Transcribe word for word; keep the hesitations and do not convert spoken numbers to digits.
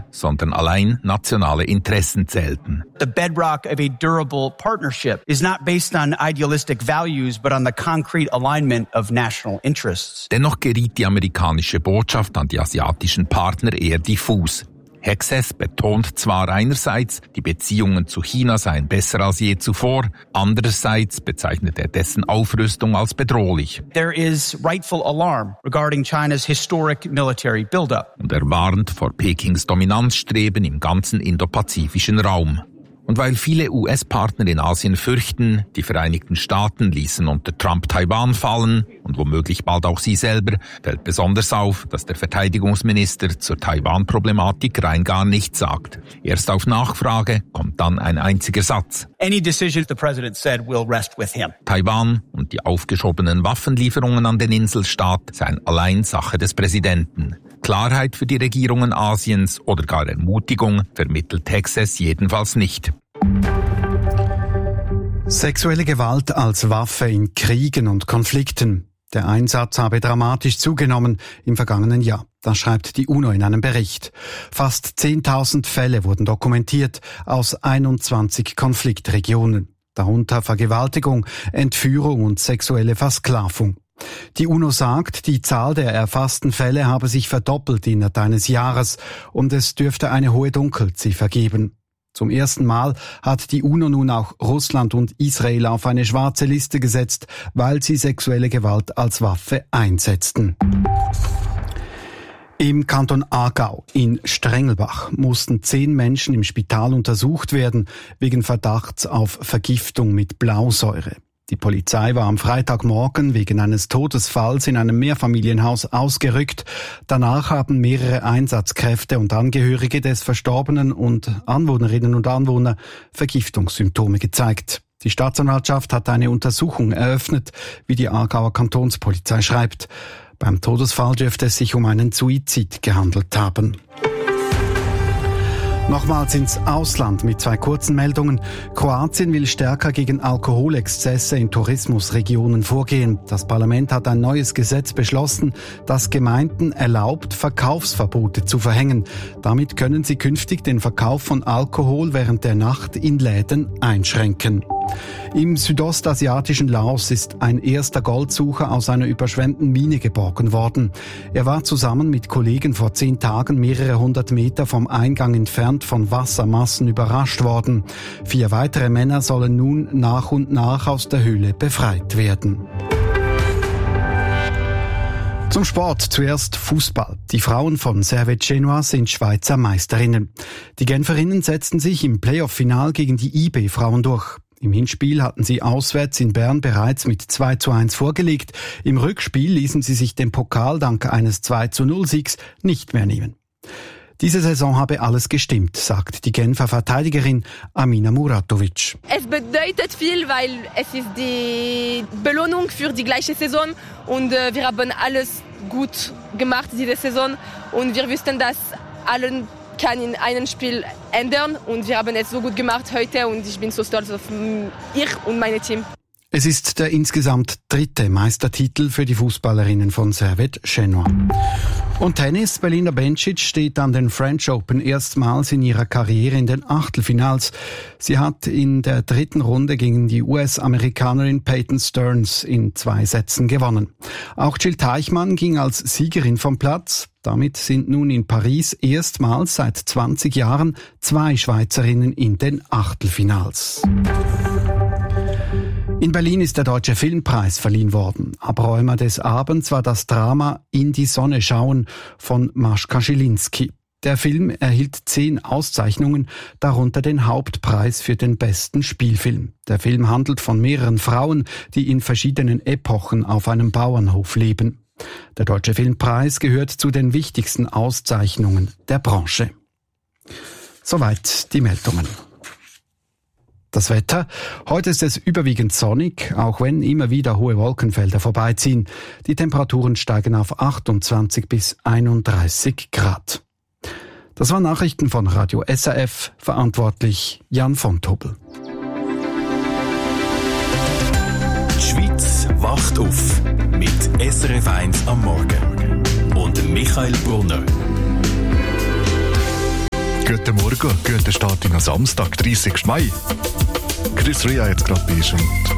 sondern allein nationale Interessen zählten. The bedrock of a durable partnership is not based on idealistic values, but on the concrete alignment of national interests. Dennoch geriet die amerikanische Botschaft an die asiatischen Partner eher diffus. Hexes betont zwar einerseits, die Beziehungen zu China seien besser als je zuvor, andererseits bezeichnet er dessen Aufrüstung als bedrohlich. There is rightful alarm regarding China's historic military buildup. Und er warnt vor Pekings Dominanzstreben im ganzen indopazifischen Raum. Und weil viele U S-Partner in Asien fürchten, die Vereinigten Staaten ließen unter Trump Taiwan fallen und womöglich bald auch sie selber, fällt besonders auf, dass der Verteidigungsminister zur Taiwan-Problematik rein gar nichts sagt. Erst auf Nachfrage kommt dann ein einziger Satz. Any decision the president said will rest with him. Taiwan und die aufgeschobenen Waffenlieferungen an den Inselstaat seien allein Sache des Präsidenten. Klarheit für die Regierungen Asiens oder gar Ermutigung vermittelt Texas jedenfalls nicht. Sexuelle Gewalt als Waffe in Kriegen und Konflikten. Der Einsatz habe dramatisch zugenommen im vergangenen Jahr. Das schreibt die UNO in einem Bericht. Fast zehntausend Fälle wurden dokumentiert aus einundzwanzig Konfliktregionen. Darunter Vergewaltigung, Entführung und sexuelle Versklavung. Die UNO sagt, die Zahl der erfassten Fälle habe sich verdoppelt innerhalb eines Jahres und es dürfte eine hohe Dunkelziffer geben. Zum ersten Mal hat die UNO nun auch Russland und Israel auf eine schwarze Liste gesetzt, weil sie sexuelle Gewalt als Waffe einsetzten. Im Kanton Aargau in Strengelbach mussten zehn Menschen im Spital untersucht werden wegen Verdachts auf Vergiftung mit Blausäure. Die Polizei war am Freitagmorgen wegen eines Todesfalls in einem Mehrfamilienhaus ausgerückt. Danach haben mehrere Einsatzkräfte und Angehörige des Verstorbenen und Anwohnerinnen und Anwohner Vergiftungssymptome gezeigt. Die Staatsanwaltschaft hat eine Untersuchung eröffnet, wie die Aargauer Kantonspolizei schreibt. Beim Todesfall dürfte es sich um einen Suizid gehandelt haben. Nochmals ins Ausland mit zwei kurzen Meldungen. Kroatien will stärker gegen Alkoholexzesse in Tourismusregionen vorgehen. Das Parlament hat ein neues Gesetz beschlossen, das Gemeinden erlaubt, Verkaufsverbote zu verhängen. Damit können sie künftig den Verkauf von Alkohol während der Nacht in Läden einschränken. Im südostasiatischen Laos ist ein erster Goldsucher aus einer überschwemmten Mine geborgen worden. Er war zusammen mit Kollegen vor zehn Tagen mehrere hundert Meter vom Eingang entfernt von Wassermassen überrascht worden. Vier weitere Männer sollen nun nach und nach aus der Höhle befreit werden. Zum Sport zuerst Fußball. Die Frauen von Servette Genua sind Schweizer Meisterinnen. Die Genferinnen setzten sich im Playoff-Final gegen die I B-Frauen durch. Im Hinspiel hatten sie auswärts in Bern bereits mit zwei zu eins vorgelegt. Im Rückspiel ließen sie sich den Pokal dank eines zwei zu null Siegs nicht mehr nehmen. Diese Saison habe alles gestimmt, sagt die Genfer Verteidigerin Amina Muratovic. Es bedeutet viel, weil es ist die Belohnung für die gleiche Saison und äh, wir haben alles gut gemacht diese Saison und wir wussten, dass allen kann in einem Spiel ändern und wir haben es so gut gemacht heute und ich bin so stolz auf ich und mein Team. Es ist der insgesamt dritte Meistertitel für die Fußballerinnen von Servette Genua. Und Tennis, Belinda Bencic steht an den French Open erstmals in ihrer Karriere in den Achtelfinals. Sie hat in der dritten Runde gegen die U S-Amerikanerin Peyton Stearns in zwei Sätzen gewonnen. Auch Jill Teichmann ging als Siegerin vom Platz. Damit sind nun in Paris erstmals seit zwanzig Jahren zwei Schweizerinnen in den Achtelfinals. In Berlin ist der Deutsche Filmpreis verliehen worden. Abräumer des Abends war das Drama In die Sonne schauen von Maschka Schilinski. Der Film erhielt zehn Auszeichnungen, darunter den Hauptpreis für den besten Spielfilm. Der Film handelt von mehreren Frauen, die in verschiedenen Epochen auf einem Bauernhof leben. Der Deutsche Filmpreis gehört zu den wichtigsten Auszeichnungen der Branche. Soweit die Meldungen. Das Wetter. Heute ist es überwiegend sonnig, auch wenn immer wieder hohe Wolkenfelder vorbeiziehen. Die Temperaturen steigen auf achtundzwanzig bis einunddreißig Grad. Das waren Nachrichten von Radio S R F, verantwortlich Jan von Tobel. Die Schweiz wacht auf mit S R F eins am Morgen und Michael Brunner. Guten Morgen, guten Start in den Samstag, dreißigsten Mai. Chris Rea jetzt gerade bei uns und